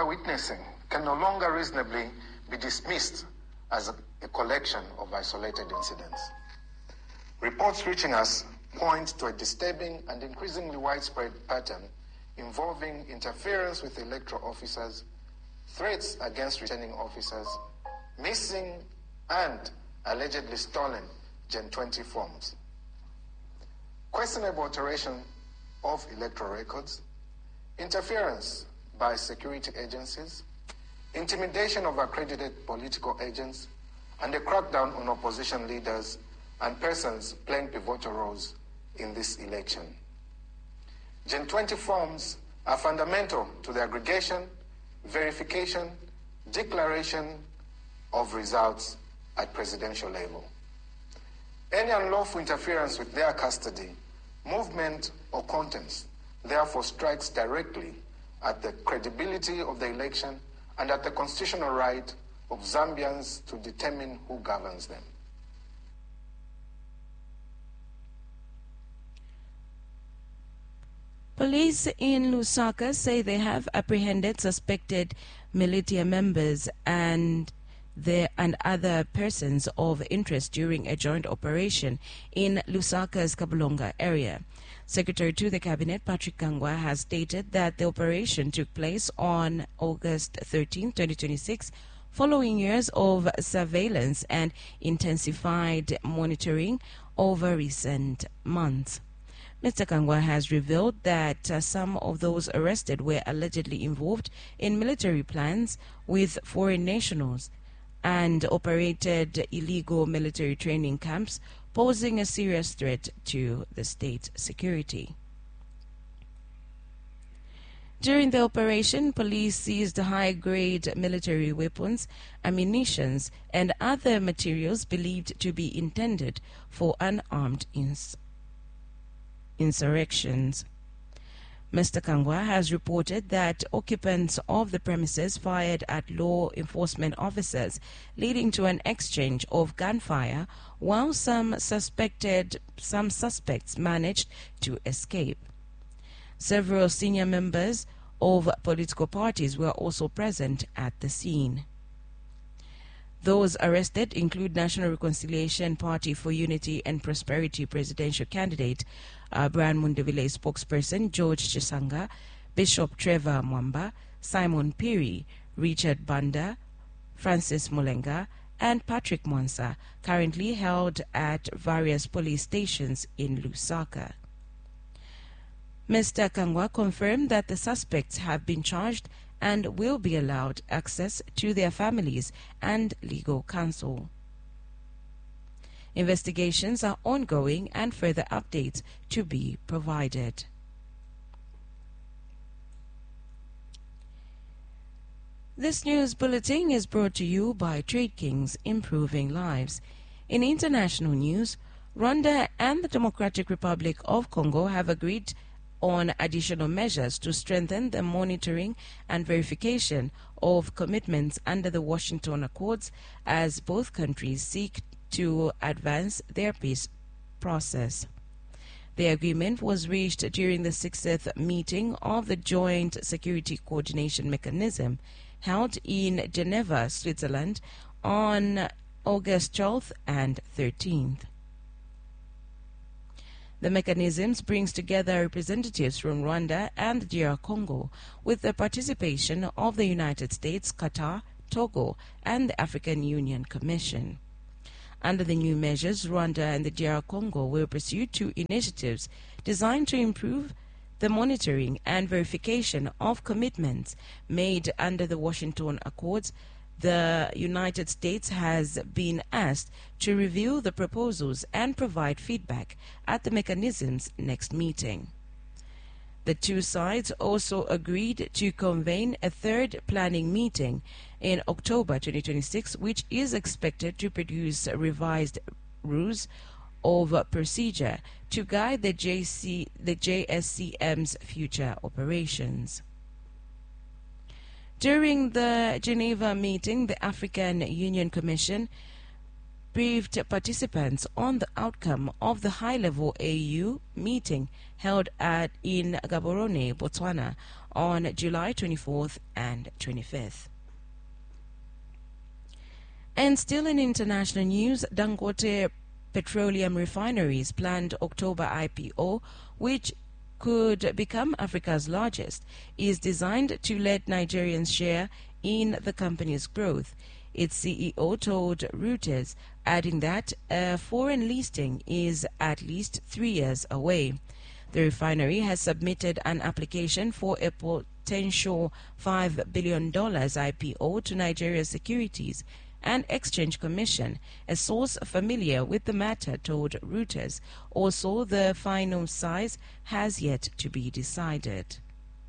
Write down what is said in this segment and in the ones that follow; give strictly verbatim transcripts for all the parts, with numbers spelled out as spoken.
are witnessing can no longer reasonably be dismissed as a, a collection of isolated incidents. Reports reaching us point to a disturbing and increasingly widespread pattern involving interference with electoral officers, threats against returning officers, missing and allegedly stolen Gen twenty forms, questionable alteration of electoral records, interference by security agencies, intimidation of accredited political agents, and a crackdown on opposition leaders and persons playing pivotal roles in this election. Gen twenty forms are fundamental to the aggregation, verification, declaration of results at presidential level. Any unlawful interference with their custody, movement, or contents therefore strikes directly at the credibility of the election and at the constitutional right of Zambians to determine who governs them. Police in Lusaka say they have apprehended suspected militia members and the, and other persons of interest during a joint operation in Lusaka's Kabulonga area. Secretary to the Cabinet, Patrick Kangwa, has stated that the operation took place on August thirteenth, twenty twenty-six, following years of surveillance and intensified monitoring over recent months. Mister Kangwa has revealed that uh, some of those arrested were allegedly involved in military plans with foreign nationals and operated illegal military training camps, posing a serious threat to the state security. During the operation, police seized high-grade military weapons, ammunition, and other materials believed to be intended for unarmed ins insurrections. Mister Kangwa has reported that occupants of the premises fired at law enforcement officers, leading to an exchange of gunfire, while some suspected some suspects managed to escape. Several senior members of political parties were also present at the scene. Those arrested include National Reconciliation Party for Unity and Prosperity presidential candidate uh, Brian Mundevile spokesperson George Chisanga, Bishop Trevor Mwamba, Simon Piri, Richard Banda, Francis Mulenga, and Patrick Mwansa, currently held at various police stations in Lusaka. Mister Kangwa confirmed that the suspects have been charged and will be allowed access to their families and legal counsel. Investigations are ongoing and further updates to be provided. This news bulletin is brought to you by Trade Kings, improving lives. In international news, Rwanda and the Democratic Republic of Congo have agreed on additional measures to strengthen the monitoring and verification of commitments under the Washington Accords as both countries seek to advance their peace process. The agreement was reached during the sixtieth meeting of the Joint Security Coordination Mechanism held in Geneva, Switzerland on August twelfth and thirteenth. The mechanisms brings together representatives from Rwanda and the D R Congo with the participation of the United States, Qatar, Togo, and the African Union Commission. Under the new measures, Rwanda and the D R Congo will pursue two initiatives designed to improve the monitoring and verification of commitments made under the Washington Accords. The United States has been asked to review the proposals and provide feedback at the mechanism's next meeting. The two sides also agreed to convene a third planning meeting in October twenty twenty-six, which is expected to produce revised rules of procedure to guide the, J C, the J S C M's future operations. During the Geneva meeting, the African Union Commission briefed participants on the outcome of the high-level A U meeting held at in Gaborone, Botswana, on July twenty-fourth and twenty-fifth. And still in international news, Dangote Petroleum Refinery's planned October I P O, which could become Africa's largest, is designed to let Nigerians share in the company's growth. Its C E O told Reuters, adding that a foreign listing is at least three years away. The refinery has submitted an application for a potential five billion dollars I P O to Nigeria's Securities and Exchange Commission. A source familiar with the matter told Reuters. Also, the final size has yet to be decided.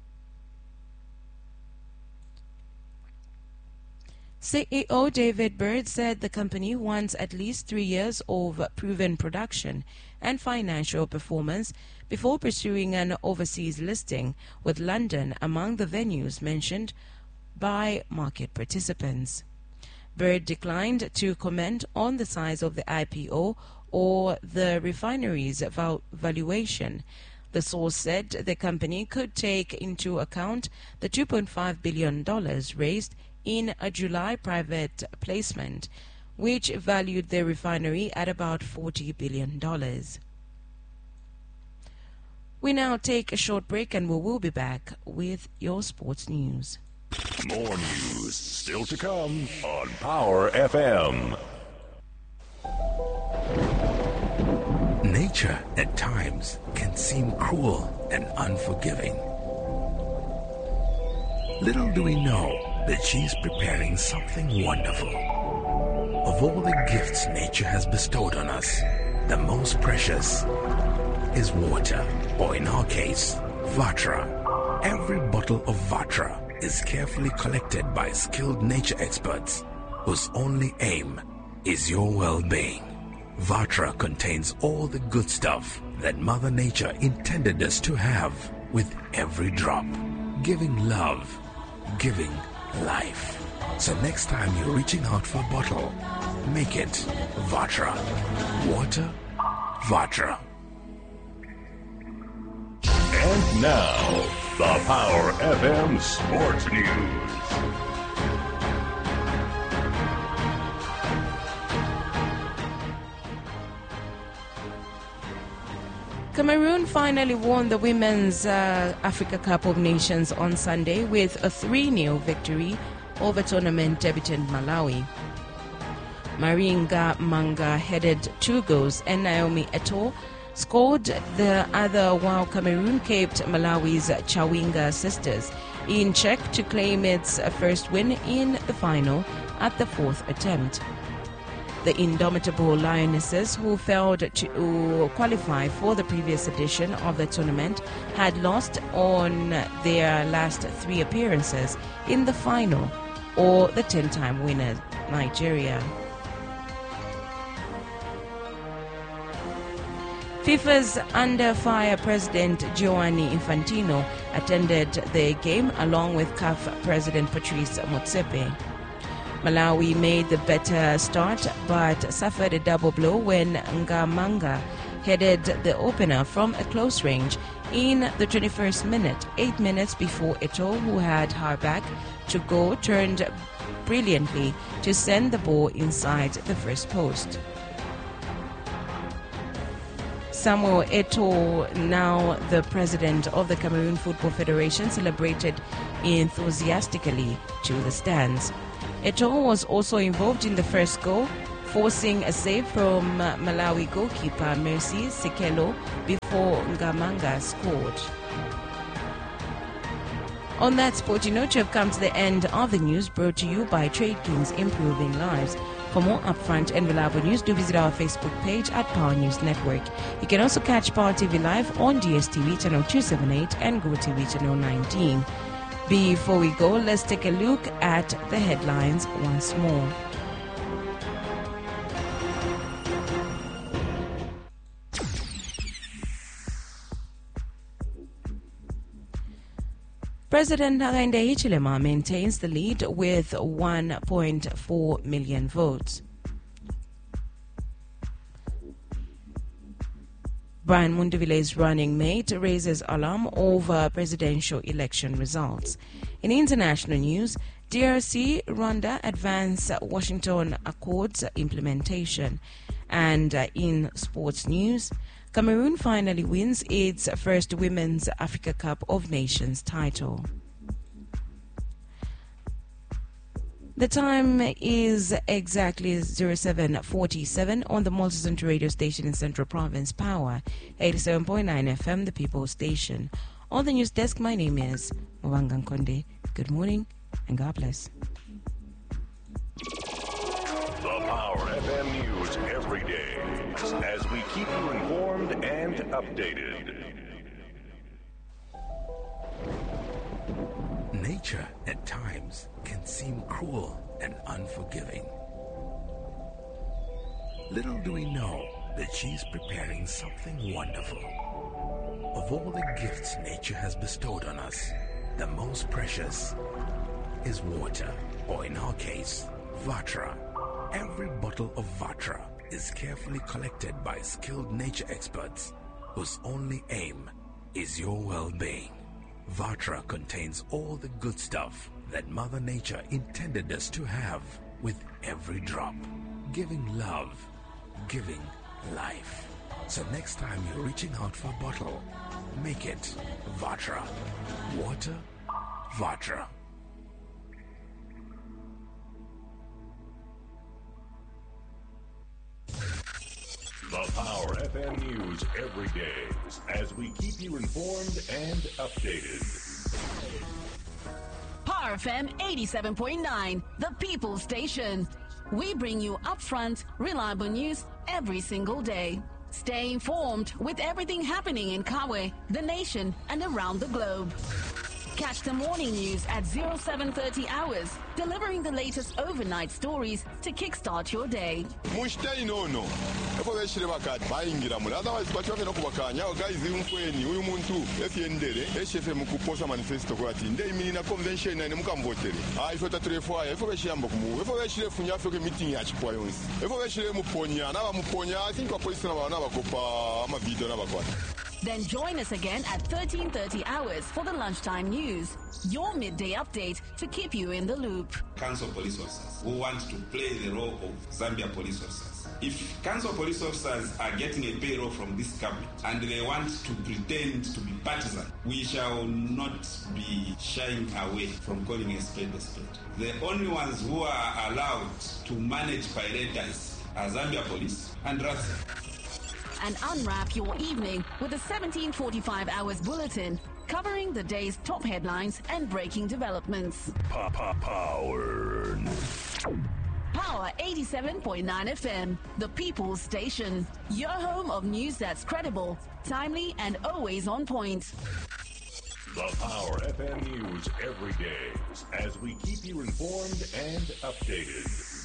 C E O David Bird said the company wants at least three years of proven production and financial performance before pursuing an overseas listing, with London among the venues mentioned by market participants. Bird declined to comment on the size of the I P O or the refinery's val- valuation. The source said the company could take into account the two point five billion dollars raised in a July private placement, which valued the refinery at about forty billion dollars. We now take a short break and we will be back with your sports news. More news still to come on Power F M. Nature at times can seem cruel and unforgiving. Little do we know that she's preparing something wonderful. Of all the gifts nature has bestowed on us, the most precious is water, or in our case, Vatra. Every bottle of Vatra is carefully collected by skilled nature experts whose only aim is your well-being. Vatra contains all the good stuff that Mother Nature intended us to have, with every drop, giving love, giving life. So next time you're reaching out for a bottle, make it Vatra. Water, Vatra. And now, the Power F M Sports News. Cameroon finally won the Women's uh, Africa Cup of Nations on Sunday with a three nil victory over tournament debutant Malawi. Maringa Manga headed two goals and Naomi Eto'o scored the other, while Cameroon caped Malawi's Chawinga sisters in check to claim its first win in the final at the fourth attempt. The indomitable Lionesses, who failed to qualify for the previous edition of the tournament, had lost on their last three appearances in the final, or the ten-time winner Nigeria. FIFA's Under Fire President Gianni Infantino attended the game along with C A F President Patrice Motsepe. Malawi made the better start but suffered a double blow when Ngamanga headed the opener from a close range in the twenty-first minute, eight minutes before Eto'o, who had her back to go, turned brilliantly to send the ball inside the first post. Samuel Eto'o, now the president of the Cameroon Football Federation, celebrated enthusiastically to the stands. Eto'o was also involved in the first goal, forcing a save from Malawi goalkeeper Mercy Sekelo before Ngamanga scored. On that sporting note, you have come to the end of the news, brought to you by Trade Kings, improving lives. For more upfront and reliable news, do visit our Facebook page at Power News Network. You can also catch Power T V live on D S T V channel two seventy-eight and GoTV channel nineteen. Before we go, let's take a look at the headlines once more. President Hakainde Hichilema maintains the lead with one point four million votes. Brian Munduvile's running mate raises alarm over presidential election results. In international news, D R C, Rwanda advance Washington Accords implementation. And uh, in sports news, Cameroon finally wins its first Women's Africa Cup of Nations title. The time is exactly zero seven forty-seven on the multi-center radio station in Central Province, Power, eighty-seven point nine F M, the People's Station. On the news desk, my name is Mwanga Nkonde. Good morning and God bless. The Power F M News every day as we keep you informed and updated. Nature at times can seem cruel and unforgiving. Little do we know that she's preparing something wonderful. Of all the gifts nature has bestowed on us, the most precious is water, or in our case, Vatra. Every bottle of Vatra is carefully collected by skilled nature experts whose only aim is your well-being. Vatra contains all the good stuff that Mother Nature intended us to have, with every drop, giving love, giving life. So next time you're reaching out for a bottle, make it Vatra. Water, Vatra. The Power F M News every day as we keep you informed and updated. Power F M eighty-seven point nine, the People's Station. We bring you upfront, reliable news every single day. Stay informed with everything happening in Kawe, the nation, and around the globe. Catch the morning news at zero seven thirty hours, delivering the latest overnight stories to kickstart your day. Mushtai no no. Epo beshire bakati bayingira mula otherwise kwachi wafena kubakanya guys umfweni uyu muntu efyendere eshefe mukuposa manifesto kwati ndei mina convention ine mukamvotere. Ah ifo tatrefo aya ifo beshiyamba kumu. Ifo beshire funya afike meeting ya chipwa yonsi. Ifo beshire muponya na bamuponya I think kwa police na bana bakopa ama video na bakwata. Then join us again at thirteen thirty hours for the lunchtime news, your midday update to keep you in the loop. Council police officers who want to play the role of Zambia police officers. If council police officers are getting a payroll from this government and they want to pretend to be partisan, we shall not be shying away from calling a spade a spade. The only ones who are allowed to manage pirates are Zambia police and R A S A. And unwrap your evening with the seventeen forty-five hours bulletin, covering the day's top headlines and breaking developments. Power. Power eighty-seven point nine F M, the People's Station. Your home of news that's credible, timely, and always on point. The Power F M News every day as we keep you informed and updated.